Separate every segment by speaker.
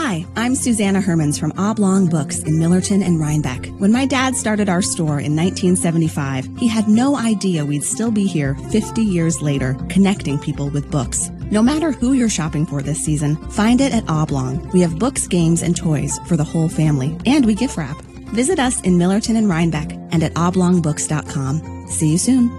Speaker 1: Hi, I'm Susanna Hermans from Oblong Books in Millerton and Rhinebeck. When my dad started our store in 1975, he had no idea we'd still be here 50 years later, connecting people with books. No matter who you're shopping for this season, find it at Oblong. We have books, games, and toys for the whole family, and we gift wrap. Visit us in Millerton and Rhinebeck and at oblongbooks.com. See you soon.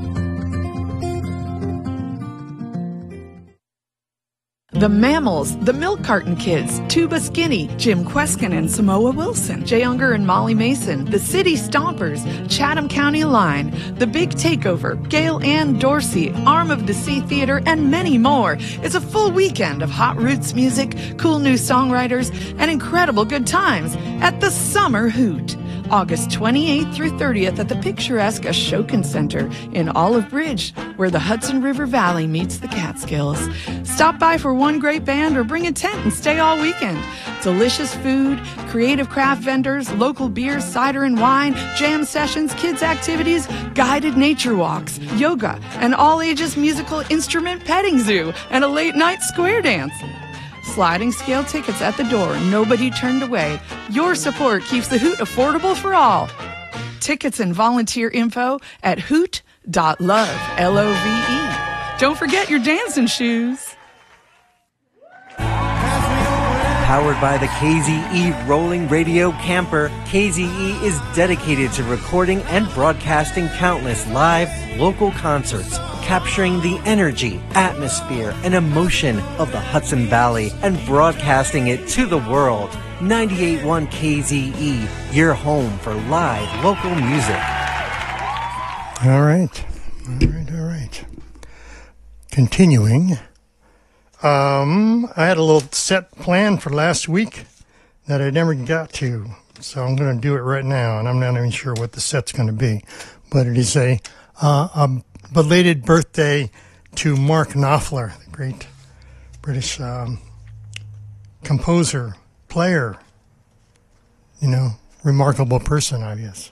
Speaker 2: The Mammals, The Milk Carton Kids, Tuba Skinny, Jim Kweskin and Samoa Wilson, Jay Unger and Molly Mason, The City Stompers, Chatham County Line, The Big Takeover, Gail Ann Dorsey, Arm of the Sea Theater, and many more. It's a full weekend of hot roots music, cool new songwriters, and incredible good times at the Summer Hoot. August 28th through 30th at the picturesque Ashokan Center in Olive Bridge, where the Hudson River Valley meets the Catskills. Stop by for one great band or bring a tent and stay all weekend. Delicious food, creative craft vendors, local beer, cider and wine, jam sessions, kids activities, guided nature walks, yoga, an all-ages musical instrument petting zoo, and a late-night square dance. Sliding scale tickets at the door, nobody turned away. Your support keeps the Hoot affordable for all. Tickets and volunteer info at hoot.love, L-O-V-E. Don't forget your dancing shoes.
Speaker 3: Powered by the KZE Rolling Radio Camper, KZE is dedicated to recording and broadcasting countless live, local concerts, capturing the energy, atmosphere, and emotion of the Hudson Valley and broadcasting it to the world. 98.1 KZE, your home for live local music.
Speaker 4: All right. Continuing. I had a little set plan for last week that I never got to, so I'm going to do it right now, and I'm not even sure what the set's going to be. But it is a belated birthday to Mark Knopfler, the great British composer, player, remarkable person, I guess.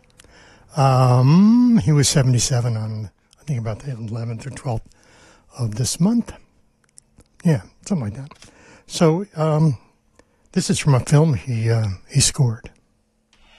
Speaker 4: He was 77 on, I think, about the 11th or 12th of this month. Yeah, something like that. So this is from a film he scored.